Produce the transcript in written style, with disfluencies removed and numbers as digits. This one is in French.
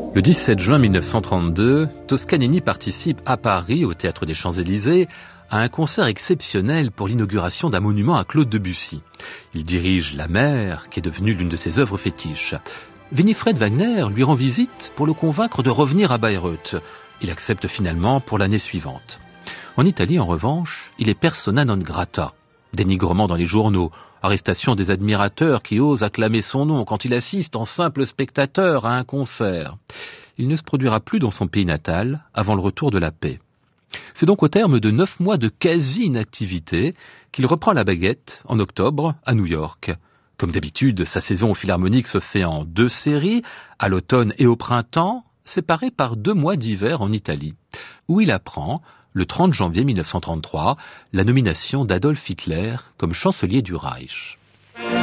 Le 17 juin 1932, Toscanini participe à Paris, au Théâtre des Champs-Élysées, à un concert exceptionnel pour l'inauguration d'un monument à Claude Debussy. Il dirige La Mer, qui est devenue l'une de ses œuvres fétiches. Winifred Wagner lui rend visite pour le convaincre de revenir à Bayreuth. Il accepte finalement pour l'année suivante. En Italie, en revanche, il est persona non grata. Dénigrement dans les journaux, arrestation des admirateurs qui osent acclamer son nom quand il assiste en simple spectateur à un concert. Il ne se produira plus dans son pays natal avant le retour de la paix. C'est donc au terme de 9 mois de quasi-inactivité qu'il reprend la baguette en octobre à New York. Comme d'habitude, sa saison au Philharmonique se fait en 2 séries, à l'automne et au printemps, séparées par 2 mois d'hiver en Italie, où il apprend, le 30 janvier 1933, la nomination d'Adolf Hitler comme chancelier du Reich.